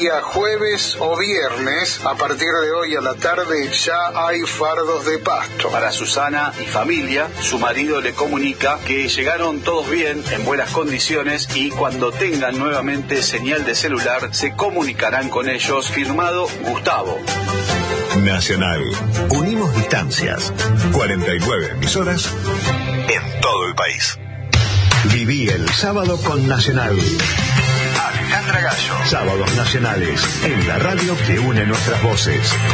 Día jueves o viernes, a partir de hoy a la tarde, ya hay fardos de pasto. Para Susana y familia, su marido le comunica que llegaron todos bien, en buenas condiciones, y cuando tengan nuevamente señal de celular, se comunicarán con ellos. Firmado Gustavo. Nacional. Unimos distancias. 49 emisoras en todo el país. Viví el sábado con Nacional. Alejandra Gallo. Sábados nacionales en la radio que une nuestras voces.